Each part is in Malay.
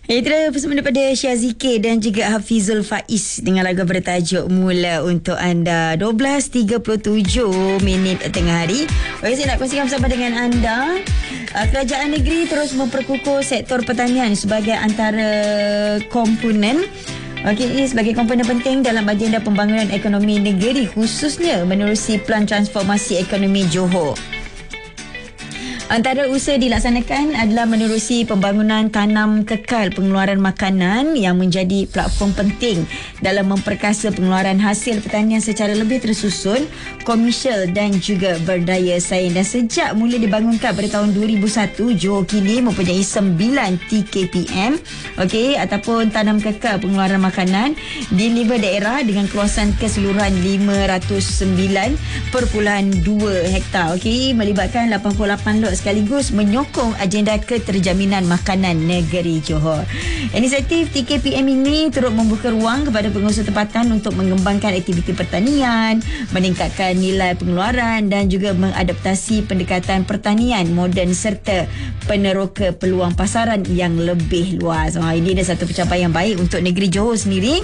Itu bersama daripada Syaziki dan juga Hafizul Faiz dengan lagu bertajuk Mula untuk anda. 12.37 minit tengah hari. Okey, saya nak kongsikan bersama dengan anda. Kerajaan negeri terus memperkukuh sektor pertanian sebagai antara komponen sebagai komponen penting dalam agenda pembangunan ekonomi negeri, khususnya menerusi Pelan Transformasi Ekonomi Johor. Antara usaha dilaksanakan adalah menerusi pembangunan tanam kekal pengeluaran makanan yang menjadi platform penting dalam memperkasa pengeluaran hasil pertanian secara lebih tersusun, komersial dan juga berdaya saing. Dan sejak mula dibangunkan pada tahun 2001, Johor kini mempunyai 9 TKPM ataupun tanam kekal pengeluaran makanan di 5 daerah dengan kawasan keseluruhan 509.2 hektar. Melibatkan 88 lot sekaligus menyokong agenda keterjaminan makanan negeri Johor. Inisiatif TKPM ini turut membuka ruang kepada pengusaha tempatan untuk mengembangkan aktiviti pertanian, meningkatkan nilai pengeluaran dan juga mengadaptasi pendekatan pertanian moden serta peneroka peluang pasaran yang lebih luas. Ini adalah satu pencapaian baik untuk negeri Johor sendiri.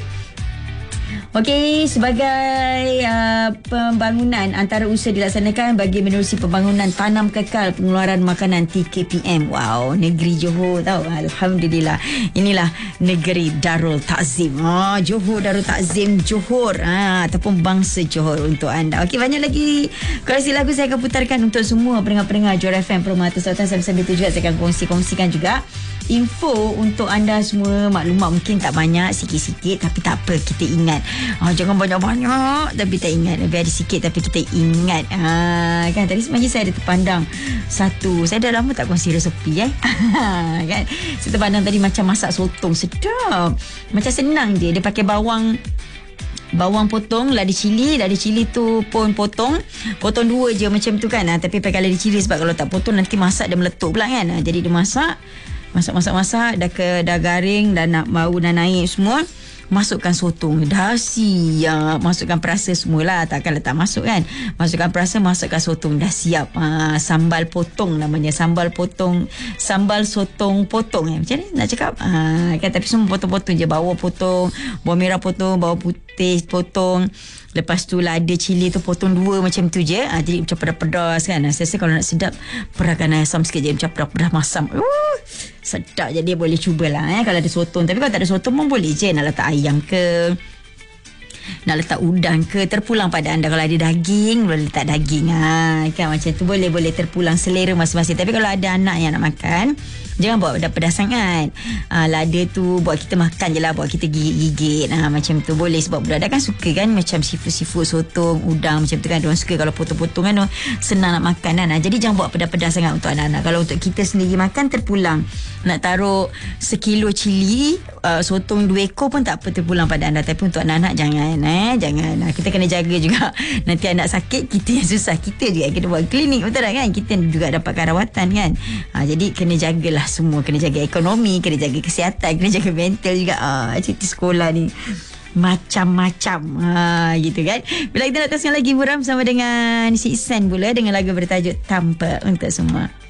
Sebagai pembangunan antara usaha dilaksanakan bagi menerusi pembangunan tanam kekal pengeluaran makanan TKPM. Wow, negeri Johor tahu. Alhamdulillah. Inilah negeri Darul Takzim. Johor Darul Takzim Johor ataupun bangsa Johor untuk anda. Banyak lagi koleksi lagu saya akan putarkan untuk semua pendengar-pendengar Johor FM Permata Selatan. Sambil-sambil itu juga saya akan kongsikan juga info untuk anda semua. Maklumat mungkin tak banyak, sikit-sikit, tapi tak apa, kita ingat. Jangan banyak-banyak tapi tak ingat. Lebih ada sikit tapi kita ingat. Kan tadi sebenarnya saya ada terpandang satu. Saya dah lama tak kongsi resepi kan. Saya terpandang tadi macam masak sotong, sedap. Macam senang je. Dia pakai bawang potong, lada cili tu pun potong 2 je macam tu kan. Tapi pakai lada cili sebab kalau tak potong nanti masak dia meletup pula kan. Jadi dia masak dah garing, dah nak bau dah naik semua. Masukkan sotong, dah siap. Masukkan perasa semualah, takkan letak masuk kan. Masukkan perasa, masukkan sotong, dah siap. Sambal potong namanya, sambal sotong potong macam ni nak cakap kan. Tapi semua potong-potong je. Bawang potong, bawang merah potong, bawang putih potong. Lepas tu lada cili tu potong 2 macam tu je. Jadi macam pedas-pedas kan. Saya rasa kalau nak sedap, perahkan asam sikit je, macam pedas-pedas masam. Sedap je, dia boleh cubalah kalau ada sotong. Tapi kalau tak ada sotong pun boleh je. Nak letak ayam ke, nak letak udang ke, terpulang pada anda. Kalau ada daging, boleh letak daging kan, macam tu boleh terpulang selera masing-masing. Tapi kalau ada anak yang nak makan, jangan buat pedas sangat. Lada tu buat kita makan je lah, buat kita gigit-gigit macam tu boleh. Sebab budak-budak kan suka kan, macam seafood sotong, udang macam tu kan. Diorang suka kalau potong-potong kan, senang nak makan kan. Jadi jangan buat pedas-pedas sangat untuk anak-anak. Kalau untuk kita sendiri makan, terpulang. Nak taruh 1 kilo cili, sotong 2 ekor pun tak apa, terpulang pada anda. Tapi untuk anak-anak jangan. Kita kena jaga juga. Nanti anak sakit, kita yang susah. Kita juga kena buat klinik, betul tak kan? Kita juga dapatkan rawatan kan. Jadi kena jagalah semua. Kena jaga ekonomi, kena jaga kesihatan, kena jaga mental juga. Cuti sekolah ni macam-macam gitu kan. Bila kita nak kongsikan lagi muram sama dengan si Isan pula dengan lagu bertajuk Tanpa untuk semua.